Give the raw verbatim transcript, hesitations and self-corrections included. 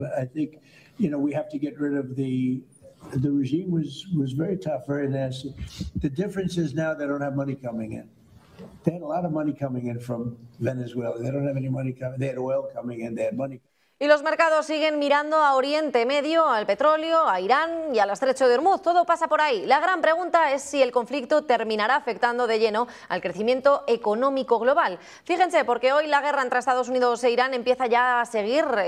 I think, you know, we have to get rid of the the regime was was very tough, very nasty. The difference is now they don't have money coming in. They had a lot of money coming in from Venezuela. They don't have any money coming. They had oil coming in. They had money. Y los mercados siguen mirando a Oriente Medio, al petróleo, a Irán y al Estrecho de Hormuz. Todo pasa por ahí. La gran pregunta es si el conflicto terminará afectando de lleno al crecimiento económico global. Fíjense, porque hoy la guerra entre Estados Unidos e Irán empieza ya a seguir